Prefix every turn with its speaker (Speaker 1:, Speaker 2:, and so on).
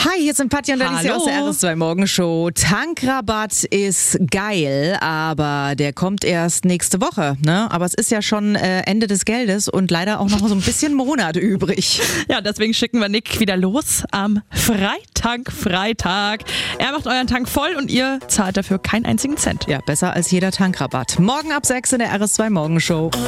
Speaker 1: Hi, hier sind Patja und Alicia aus der RS2 Morgenshow. Tankrabatt ist geil, aber der kommt erst nächste Woche. Ne? Aber es ist ja schon Ende des Geldes und leider auch noch so ein bisschen Monat übrig.
Speaker 2: Ja, deswegen schicken wir Nick wieder los am Freitag. Er macht euren Tank voll und ihr zahlt dafür keinen einzigen Cent.
Speaker 1: Ja, besser als jeder Tankrabatt. Morgen ab 6 in der RS2 Morgenshow.